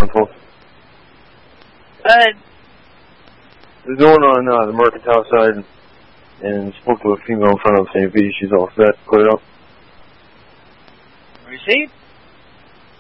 They're going on the Mercantile side and spoke to a female in front of St. V. She's all set, cleared up. Received?